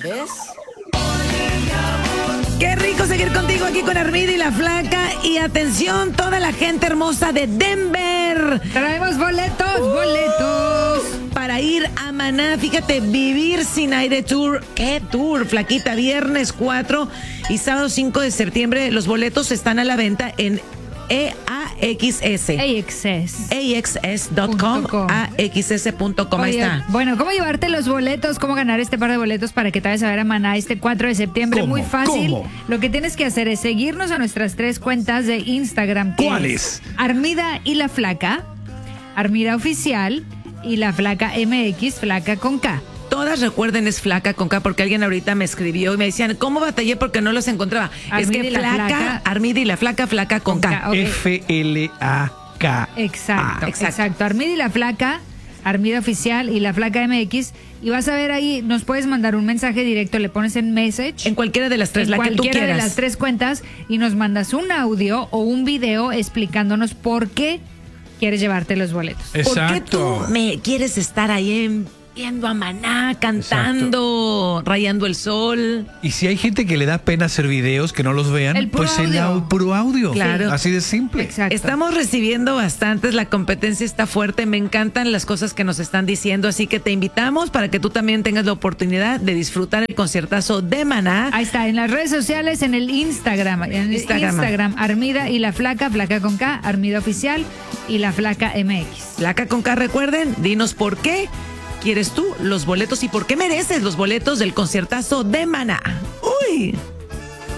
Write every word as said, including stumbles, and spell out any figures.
¿Ves? Qué rico seguir contigo aquí con Armida y la Flaca. Y atención, toda la gente hermosa de Denver. Traemos boletos, uh, boletos. Para ir a Maná, fíjate, Vivir Sin Aire Tour. ¿Qué tour, Flaquita? Viernes cuatro y sábado cinco de septiembre. Los boletos están a la venta en E A X S. A X S. A X S punto com. A X S punto com. Ahí está. Bueno, ¿cómo llevarte los boletos? ¿Cómo ganar este par de boletos para que te vayas a ver a Maná este cuatro de septiembre? ¿Cómo? Muy fácil. ¿Cómo? Lo que tienes que hacer es seguirnos a nuestras tres cuentas de Instagram. ¿Cuáles? Armida y la Flaca, Armida Oficial y la Flaca M X, Flaca con K. Todas, recuerden, es Flaca con K, porque alguien ahorita me escribió y me decían, ¿cómo batallé porque no los encontraba? Armida es que y la Flaca, Flaca. Armida y la Flaca, Flaca con, Con K. K, okay. F L A K. Exacto, Ah, exacto, exacto. Armida y la Flaca, Armida Oficial y la Flaca M X. Y vas a ver ahí, nos puedes mandar un mensaje directo, le pones en message. En cualquiera de las tres, en la que tú cualquiera quieras. de las tres cuentas y nos mandas un audio o un video explicándonos por qué quieres llevarte los boletos. ¿Por qué tú Exacto. me quieres estar ahí en- viendo a Maná, cantando, rayando el sol? Y si hay gente que le da pena hacer videos, que no los vean, El puro pues el audio. au- puro audio. Claro. Así de simple. Exacto. Estamos recibiendo bastantes, la competencia está fuerte, me encantan las cosas que nos están diciendo, así que te invitamos para que tú también tengas la oportunidad de disfrutar el conciertazo de Maná. Ahí está, en las redes sociales, en el Instagram, en el Instagram. Instagram, Armida y la Flaca, Flaca con K, Armida Oficial y la Flaca M X. Flaca con K, recuerden, dinos por qué quieres tú los boletos y por qué mereces los boletos del conciertazo de Maná. Uy.